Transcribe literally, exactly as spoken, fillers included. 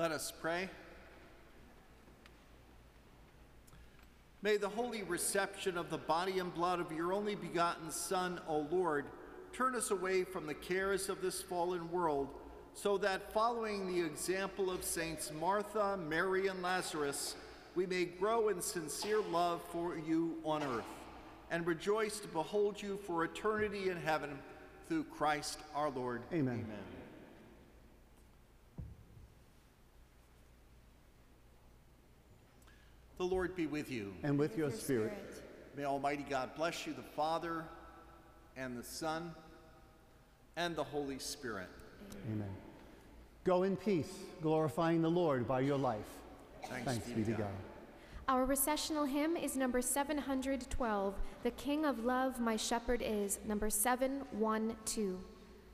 Let us pray. May the holy reception of the body and blood of your only begotten Son, O Lord, turn us away from the cares of this fallen world, so that following the example of Saints Martha, Mary, and Lazarus, we may grow in sincere love for you on earth and rejoice to behold you for eternity in heaven through Christ our Lord. Amen. Amen. The Lord be with you. And with, With your, your spirit. spirit. May Almighty God bless you, the Father, and the Son, and the Holy Spirit. Amen. Go in peace, glorifying the Lord by your life. Thanks, Thanks be to God. Our recessional hymn is number seven hundred twelve, The King of Love My Shepherd Is, number seven one two.